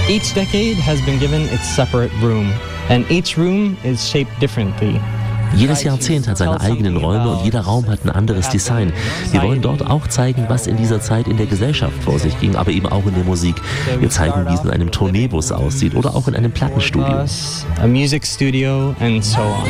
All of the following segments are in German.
Each decade has been given its separate room, and each room is shaped differently. Jedes Jahrzehnt hat seine eigenen Räume und jeder Raum hat ein anderes Design. Wir wollen dort auch zeigen, was in dieser Zeit in der Gesellschaft vor sich ging, aber eben auch in der Musik. Wir zeigen, wie es in einem Tourneebus aussieht oder auch in einem Plattenstudio. A music studio and so on.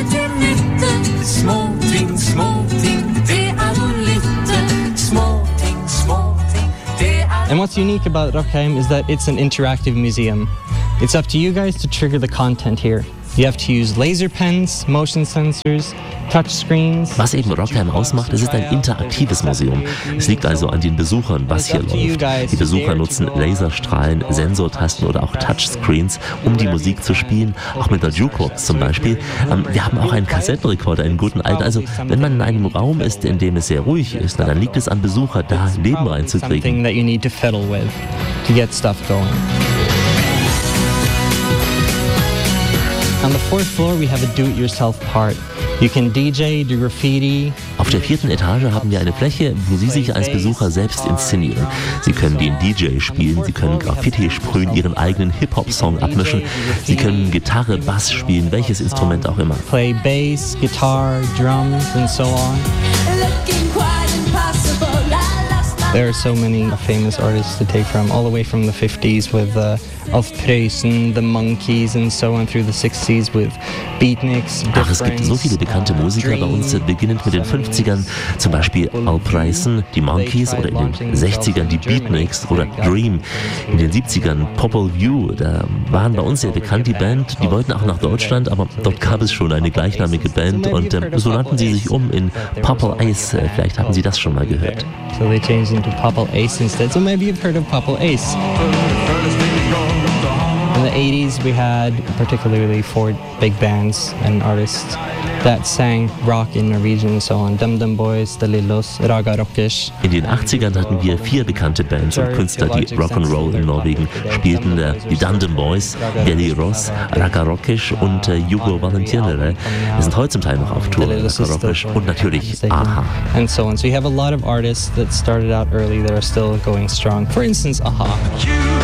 And what's unique about Rockheim is that it's an interactive museum. It's up to you guys to trigger the content here. You have to use laser pens, motion sensors, touchscreens. Was eben Rockheim ausmacht, es ist ein interaktives Museum. Es liegt also an den Besuchern, was hier läuft. Die Besucher nutzen Laserstrahlen, Sensortasten oder auch Touchscreens, um die Musik zu spielen, auch mit der Jukebox zum Beispiel. Wir haben auch einen Kassettenrekorder, einen guten alten. Also wenn man in einem Raum ist, in dem es sehr ruhig ist, dann liegt es an Besucher, da Leben reinzukriegen. Something that you need to fiddle with to get stuff going. On the fourth floor we have a do-it-yourself part. You can DJ, do graffiti. Auf der 4. Etage haben wir eine Fläche, wo Sie sich als Besucher selbst inszenieren. Sie können den DJ spielen, Sie können Graffiti sprühen, Ihren eigenen Hip-Hop-Song abmischen. Sie können Gitarre, Bass spielen, welches Instrument auch immer. Play bass, guitar, drums and so on. There are so many famous artists to take from, all the way from the 50s with Alf Preußen, the Monkees and so on through the 60s with Beatniks. Ach, es gibt so viele bekannte Musiker bei uns, beginnend mit den 50ern, zum Beispiel Alf Preußen, die Monkees oder in den 60ern die Beatniks oder Dream. In den 70ern Popol Vuh, da waren bei uns sehr bekannt die Band, die wollten auch nach Deutschland, aber dort gab es schon eine gleichnamige Band und so nannten sie sich um in Purple Ace, vielleicht haben Sie das schon mal gehört. So they changed into Purple Ace instead, so maybe you've heard of Purple Ace. In the 80s we had particularly 4 big bands and artists that sang rock in Norwegian and so on. Dum Dum Boys, The Lillos, Raga Rockers. In den 80ern hatten wir 4 bekannte Bands und Künstler, die Rock'n'Roll in Norwegen spielten. Die Dum Dum Boys, The Lillos, Raga Rockers und Jugo Valentínere. Wir sind heute zum Teil noch auf Tour, Raga Rockers und natürlich a-ha. And so on. So you have a lot of artists that started out early that are still going strong. For instance, a-ha.